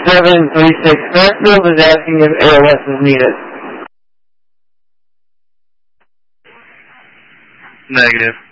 736 Fairfield is asking if AOS is needed. Negative.